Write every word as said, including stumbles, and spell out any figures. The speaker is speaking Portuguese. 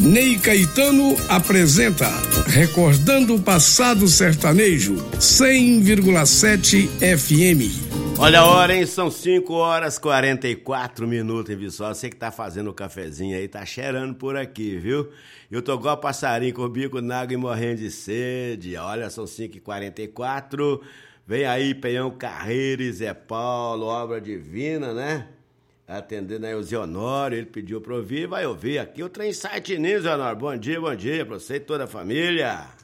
Ney Caetano apresenta Recordando o Passado Sertanejo, cem vírgula sete F M. Olha a hora, hein? São cinco horas e quarenta e quatro minutos, hein, pessoal? Você que tá fazendo o cafezinho aí, tá cheirando por aqui, viu? Eu tô igual passarinho com o bico na água e morrendo de sede. Olha, são cinco e quarenta e quatro. Vem aí, Peião Carreiro e Zé Paulo, obra divina, né? Atendendo aí o Zé Honório, ele pediu pra ouvir, vai ouvir aqui o Trem Site News, Zé Honório. Bom dia, bom dia pra você e toda a família.